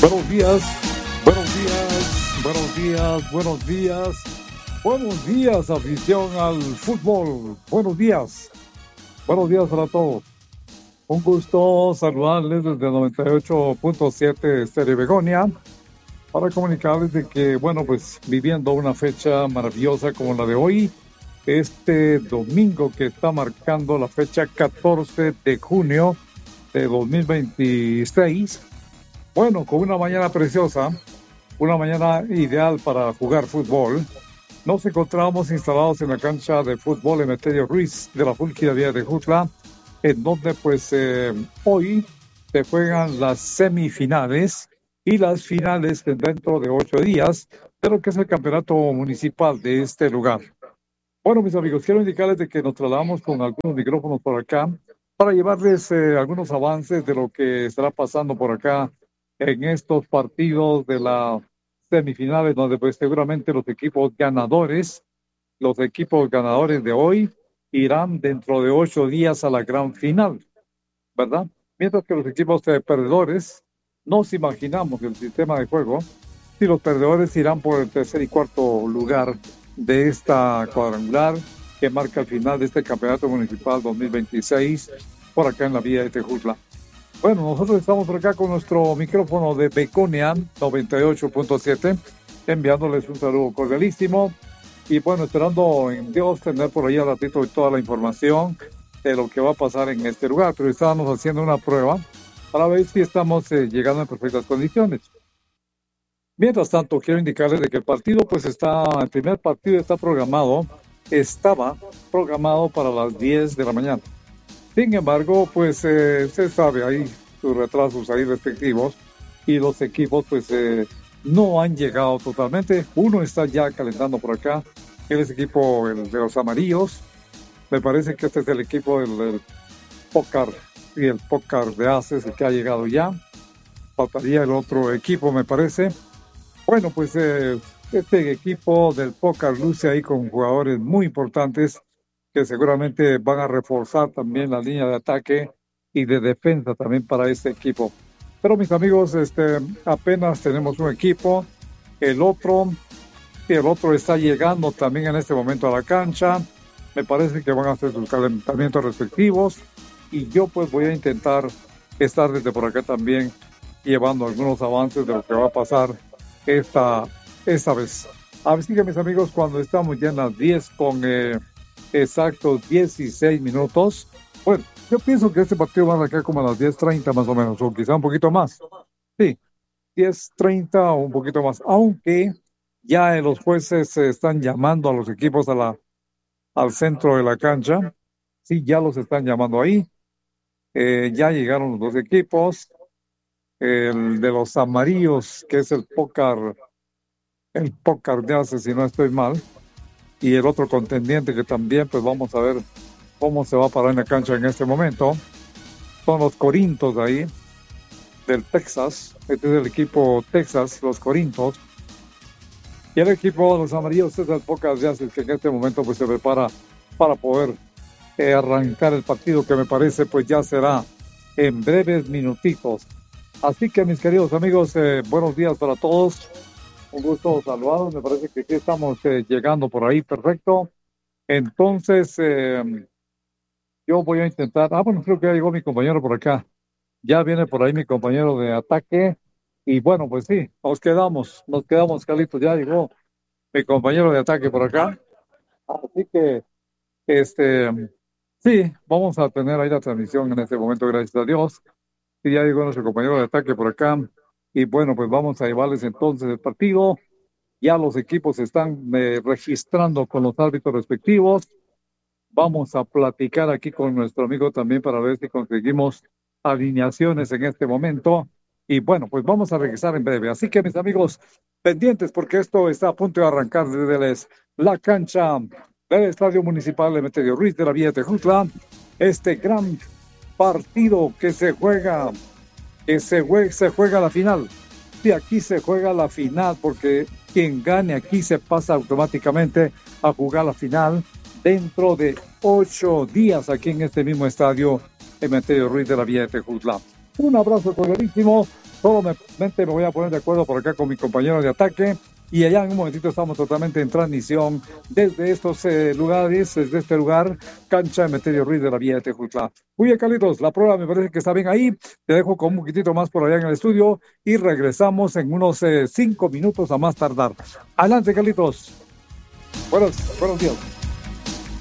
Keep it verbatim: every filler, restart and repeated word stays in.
Buenos días, buenos días, buenos días, buenos días, buenos días, afición al fútbol. Buenos días, buenos días para todos. Un gusto saludarles desde noventa y ocho punto siete Estéreo Begonia para comunicarles de que, bueno, pues viviendo una fecha maravillosa como la de hoy, este domingo que está marcando la fecha catorce de junio de dos mil veintiséis. Bueno, con una mañana preciosa, una mañana ideal para jugar fútbol. Nos encontramos instalados en la cancha de fútbol Emeterio Ruiz de la Fúlquida Vía de Jutla, en donde pues eh, hoy se juegan las semifinales y las finales dentro de ocho días de lo que es el campeonato municipal de este lugar. Bueno, mis amigos, quiero indicarles de que nos trasladamos con algunos micrófonos por acá para llevarles eh, algunos avances de lo que estará pasando por acá en estos partidos de las semifinales, donde pues seguramente los equipos ganadores, los equipos ganadores de hoy irán dentro de ocho días a la gran final, ¿verdad? Mientras que los equipos eh, perdedores, nos imaginamos el sistema de juego, si los perdedores irán por el tercer y cuarto lugar de esta cuadrangular que marca el final de este campeonato municipal dos mil veintiséis por acá en la vía de Tejutla. Bueno, nosotros estamos por acá con nuestro micrófono de Begonia noventa y ocho punto siete, enviándoles un saludo cordialísimo y bueno, esperando en Dios tener por ahí al ratito toda la información de lo que va a pasar en este lugar, pero estábamos haciendo una prueba para ver si estamos eh, llegando en perfectas condiciones. Mientras tanto, quiero indicarles de que el partido pues está, el primer partido está programado, estaba programado para las diez de la mañana. Sin embargo, pues eh, se sabe, hay sus retrasos ahí respectivos y los equipos pues eh, no han llegado totalmente. Uno está ya calentando por acá, él es equipo el de los amarillos. Me parece que este es el equipo del, del Pócar y el Pócar de Aces, el que ha llegado ya. Faltaría el otro equipo, me parece. Bueno, pues eh, este equipo del Pócar luce ahí con jugadores muy importantes que seguramente van a reforzar también la línea de ataque y de defensa también para este equipo. Pero mis amigos, este, apenas tenemos un equipo, el otro, y el otro está llegando también en este momento a la cancha. Me parece que van a hacer sus calentamientos respectivos y yo pues voy a intentar estar desde por acá también llevando algunos avances de lo que va a pasar esta, esta vez. Así que mis amigos, cuando estamos ya en las diez con eh, exactos dieciséis minutos, bueno, yo pienso que este partido va a arrancar como a las diez treinta más o menos, o quizá un poquito más. Sí, diez treinta o un poquito más, aunque ya los jueces se están llamando a los equipos a la, al centro de la cancha. Sí, ya los están llamando ahí. Eh, ya llegaron los dos equipos. El de los amarillos, que es el Pócar, el Pócar de Aces, si no estoy mal, y el otro contendiente que también, pues vamos a ver cómo se va a parar en la cancha en este momento, son los Corintos de ahí, del Texas. Este es el equipo Texas, los Corintos, y el equipo de los amarillos es el Pócar de Aces, que en este momento pues se prepara para poder eh, arrancar el partido, que me parece pues ya será en breves minutitos. Así que mis queridos amigos, eh, buenos días para todos. Un gusto saludarlos. Me parece que aquí estamos eh, llegando por ahí, perfecto. Entonces, eh, yo voy a intentar... Ah, bueno, creo que ya llegó mi compañero por acá. Ya viene por ahí mi compañero de ataque. Y bueno, pues sí, nos quedamos, nos quedamos, Carlitos. Ya llegó mi compañero de ataque por acá. Así que, este, sí, vamos a tener ahí la transmisión en este momento, gracias a Dios. Y ya llegó nuestro compañero de ataque por acá. Y bueno, pues vamos a llevarles entonces el partido. Ya los equipos están eh, registrando con los árbitros respectivos. Vamos a platicar aquí con nuestro amigo también para ver si conseguimos alineaciones en este momento. Y bueno, pues vamos a regresar en breve. Así que mis amigos, pendientes porque esto está a punto de arrancar desde la cancha del Estadio Municipal de Emeterio Ruiz de la Villa de Tejutla. Este gran partido que se juega, que se juega, se juega la final. Sí, aquí se juega la final porque quien gane aquí se pasa automáticamente a jugar la final dentro de ocho días aquí en este mismo estadio Emeterio Ruiz de la Villa de Tejutla. Un abrazo cordialísimo Solamente me voy a poner de acuerdo por acá con mi compañero de ataque. Y allá en un momentito estamos totalmente en transmisión desde estos eh, lugares, desde este lugar, cancha Emeterio Ruiz de la Villa de Tejutla. Muy bien, Carlitos, la prueba me parece que está bien ahí. Te dejo con un poquitito más por allá en el estudio y regresamos en unos eh, cinco minutos a más tardar. Adelante, Carlitos. Buenos, buenos días.